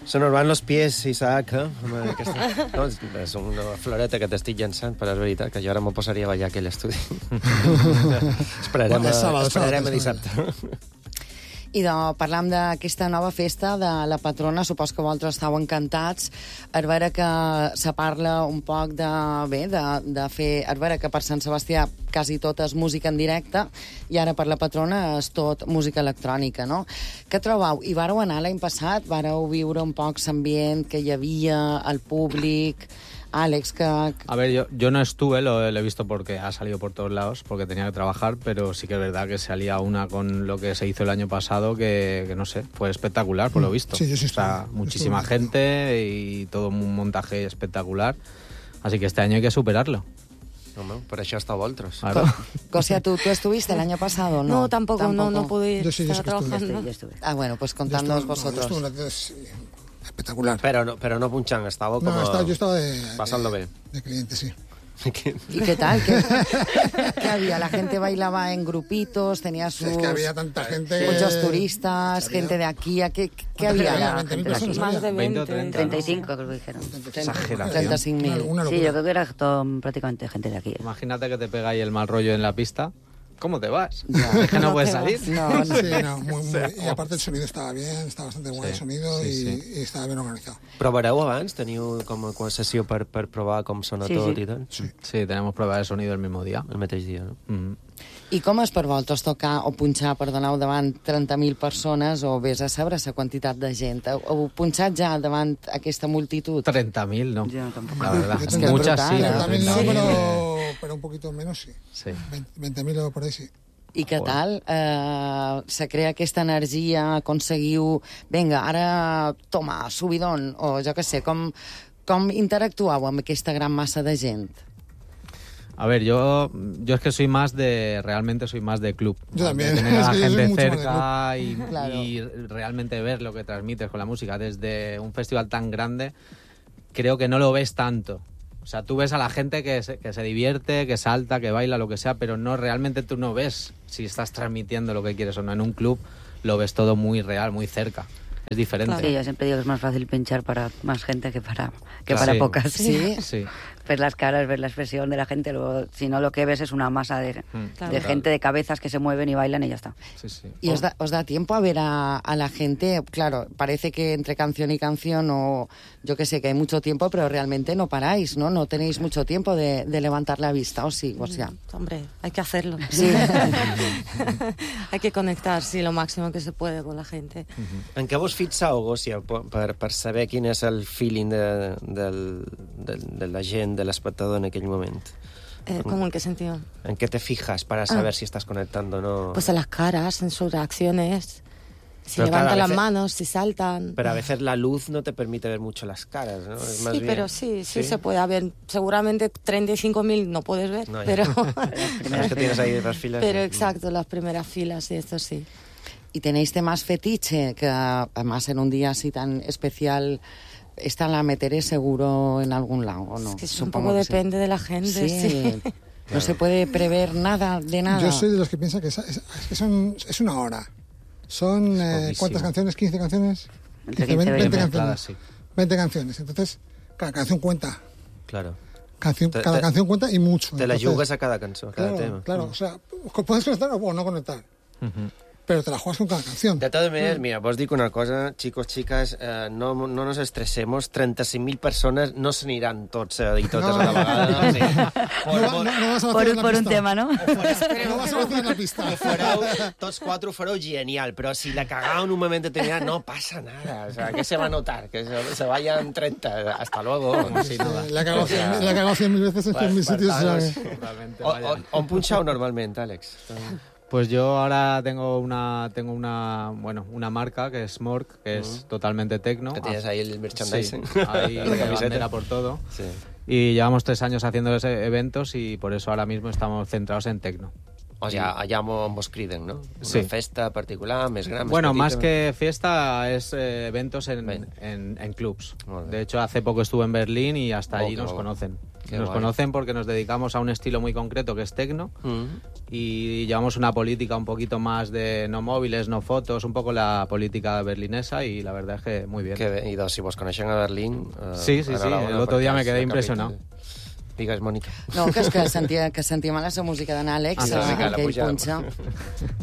Se nos van los pies, Isaac, eh? No, és una floreta que t'estic llançant, però és veritat que jo ara m'ho posaria a ballar aquí a l'estudi. Esperarem a dissabte. I parlam d'aquesta nova festa de la patrona, supos que vosaltres estàu encantats. A veure que se parla un poc de fer... A veure que per Sant Sebastià quasi tot és música en directe i ara per la patrona és tot música electrònica, no? Què trobeu? I vareu anar l'any passat? Vareu viure un poc l'ambient que hi havia, el públic... Alex, que... A ver, yo no estuve, lo he visto porque ha salido por todos lados, porque tenía que trabajar, pero sí que es verdad que se alía una con lo que se hizo el año pasado, que no sé, fue espectacular, por lo visto. Sí, sí, o sea, muchísima gente y todo un montaje espectacular. Así que este año hay que superarlo. No, por això està vosaltres. Claro. Cosia, ¿tú estuviste el año pasado? No, tampoco. No pude ir. Yo sí trabajando. Yo estuve. Ah, bueno, pues contadnos vosotros. Yo estuve espectacular. Pero no punchant, estava com... No, yo estaba pasando bé. De cliente, sí. ¿Y qué tal? ¿Qué había? ¿La gente bailaba en grupitos? ¿Tenía sus... Es que había tanta gente... Muchos turistas, gente de aquí. ¿Qué había? Más de 20 o 30. 35, creo que dijeron. Exageración. 35.000. Sí, yo creo que era todo, prácticamente gente de aquí. Imagínate que te pega ahí el mal rollo en la pista. ¿Cómo te vas? Es que no puedes salir. No. Sí, muy, y aparte el sonido estaba bien, estaba bastante bueno el sonido y estaba bien organizado. Provareu abans? Teniu com a sessió per provar com sona tot i tal? Sí, tenemos prueba de sonido el mismo día. El mateix dia, no? I com és per vosaltres tocar o punxar, perdoneu, davant 30.000 persones o vés a saber la quantitat de gent? Heu punxat ja davant aquesta multitud? 30.000, no. Yo tampoco. La verdad. Es que es Muchas brutal, sí. 30.000 no, 30.000. pero un poquito menos sí. Sí. 20.000 o por ahí sí. I què tal? Se crea aquesta energia, aconseguiu... Vinga, ara, toma, subidón, o jo què sé, com interactueu amb aquesta gran massa de gent? A ver, yo es que realmente soy más de club. Yo también. De tener a la Es que yo soy gente mucho más de cerca Claro. y realmente ver lo que transmites con la música. Desde un festival tan grande, creo que no lo ves tanto. O sea, tú ves a la gente que se divierte, que salta, que baila, lo que sea, pero no realmente tú no ves si estás transmitiendo lo que quieres o no. En un club lo ves todo muy real, muy cerca. Es diferente. Sí, yo siempre digo que es más fácil pinchar para más gente que para Sí. pocas. Sí? Sí. Ver las caras, ver la expresión de la gente, luego, si no lo que ves es una masa de gente, de cabezas que se mueven y bailan y ya está. Sí, sí. ¿Y os da tiempo a ver a la gente? Claro, parece que entre canción y canción, o yo que sé, que hay mucho tiempo, pero realmente no paráis, ¿no? No tenéis mucho tiempo de levantar la vista, ¿o sí? O sea... Hombre, hay que hacerlo. Sí. Hay que conectar, sí, lo máximo que se puede con la gente. En què vos fixeu, Gòcia, per saber quin és el feeling de la gent, de l'espectador en aquell moment? ¿Cómo en qué sentido? ¿En qué te fijas para saber si estás conectando o no? Pues en las caras, en sus reacciones. Si Pero levantan claro, a las veces- manos, si saltan. Pero a veces la luz no te permite ver mucho las caras, ¿no? Es más Sí, bien... pero sí se puede ver. Seguramente 35.000 no puedes ver, No, ya. pero... Es que tienes ahí las filas. Pero exacto, las primeras filas y esto sí. ¿Y tenéis temas fetiche? Que además en un día así tan especial, esta la meteré seguro en algún lado, ¿o no? Es que eso Supongo un poco que sí. depende de la gente. Sí. No se puede prever nada de nada. Yo soy de los que piensan que es una hora. Son, ¿cuántas canciones? ¿15 canciones? Entre 15, 15 y 20 canciones. sí. 20 canciones. Entonces, cada canción cuenta. Claro. Cada canción cuenta y mucho. Te la Entonces, jugues a cada canción, a cada tema. Claro, o sea, puedes conectar o no conectar. Pero te la juegas con cada canción. De todas maneras, mira, vos dic una cosa, chicos, chicas, no nos estresemos, 35.000 persones no s'aniran tots i totes a la vegada. O sigui, No vas a vaciar la Por un pista. tema, ¿no? No vas a vaciar la pista. ho fareu, tots quatre ho fareu genial, però si la cagau en un moment determinat, no passa nada. O sea, ¿qué se va a notar? Que se vayan 30. Hasta luego. Sí, nada. La he cagado 100.000 veces en 100.000 sitios. o sea que- Totalmente, vaya. On punxau normalment, Àlex? Pues yo ahora tengo una marca que es Smork, que es totalmente tecno. Que tienes ahí el merchandising. Sí, ahí La de camiseta. bandera por todo. Sí. Y llevamos 3 años haciendo eventos y por eso ahora mismo estamos centrados en tecno. O sea, allà on vos criden, ¿no? Una festa particular, més gran, més Bueno, petita. más que fiesta, es eventos en clubs. De hecho, hace poco estuve en Berlín y hasta allí nos conocen. Nos conocen porque nos dedicamos a un estilo muy concreto que es techno y llevamos una política un poquito más de no móviles, no fotos, un poco la política berlinesa y la verdad es que muy bien. Que bé. I doncs, si vos coneixen a Berlín... Sí, el otro día me quedé impresionado. Digues, Mònica. No, que és que sentíem a la seva música d'en Àlex, que ell punxa.